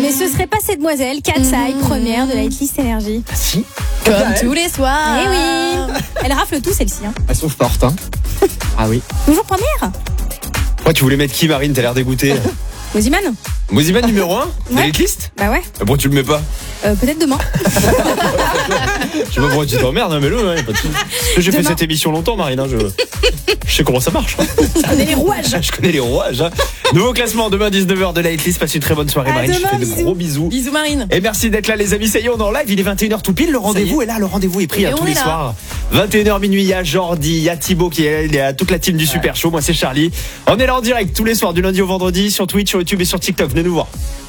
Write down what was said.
Mais ce serait pas cette demoiselle, Katsai, première de la hitlist énergie. Ah si. Comme tous les soirs. Eh oui. Elle rafle tout celle-ci. Hein. Elles sont fortes, hein. Ah oui. Toujours première. Moi, tu voulais mettre qui, Marine? T'as l'air dégoûtée. Moziman. Moziman numéro 1 de Ouais. l'hitlist? Bah ouais. Pourquoi tu le mets pas? Peut-être demain. Je sais pas pourquoi tu t'emmerdes, hein, mets-le. Hein, pas de soucis. Parce que j'ai fait Demain. cette émission longtemps, Marine. Hein, je sais comment ça marche. Hein. Je connais les rouages. Je connais les rouages. Hein. Nouveau classement demain 19h de la hitlist. Passe une très bonne soirée, À Marine. demain, Je te fais de bisous. gros bisous. Bisous Marine. Et merci d'être là, les amis. Ça y est, on est en live. Il est 21h tout pile. Le rendez-vous est là. Le rendez-vous est pris Et tous on les est là. soirs. 21h minuit. Il y a Jordi, il y a Thibaut qui est là. Il y a toute la team du Super Show. Moi, c'est Charlie. On est là en direct tous les soirs, du lundi au vendredi, sur Twitch, sur YouTube et sur TikTok. Venez nous voir.